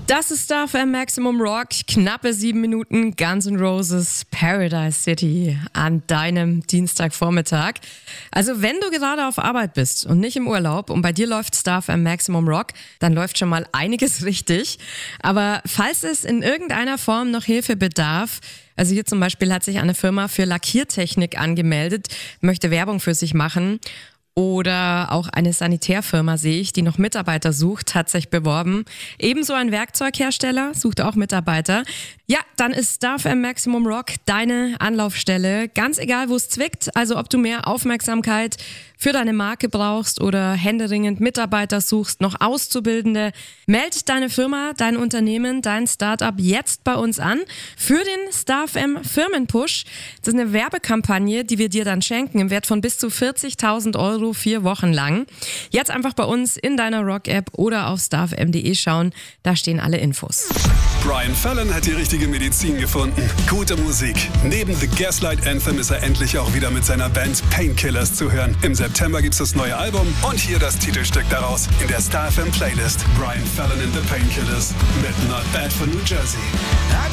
Das ist Star FM Maximum Rock, knappe 7 Minuten, Guns N' Roses, Paradise City an deinem Dienstagvormittag. Also wenn du gerade auf Arbeit bist und nicht im Urlaub und bei dir läuft Star FM Maximum Rock, dann läuft schon mal einiges richtig. Aber falls es in irgendeiner Form noch Hilfe bedarf, also hier zum Beispiel hat sich eine Firma für Lackiertechnik angemeldet, möchte Werbung für sich machen. Oder auch eine Sanitärfirma sehe ich, die noch Mitarbeiter sucht, hat sich beworben. Ebenso ein Werkzeughersteller sucht auch Mitarbeiter. Ja, dann ist Star FM Maximum Rock deine Anlaufstelle. Ganz egal, wo es zwickt, also ob du mehr Aufmerksamkeit für deine Marke brauchst oder händeringend Mitarbeiter suchst, noch Auszubildende, meld deine Firma, dein Unternehmen, dein Startup jetzt bei uns an für den Star FM Firmenpush. Das ist eine Werbekampagne, die wir dir dann schenken im Wert von bis zu 40.000 Euro 4 Wochen lang. Jetzt einfach bei uns in deiner Rock-App oder auf starfm.de schauen, da stehen alle Infos. Brian Fallon hat die richtige Medizin gefunden. Gute Musik. Neben The Gaslight Anthem ist er endlich auch wieder mit seiner Band Painkillers zu hören. Im September gibt's das neue Album und hier das Titelstück daraus in der Star FM Playlist. Brian Fallon and the Painkillers mit Not Bad for New Jersey.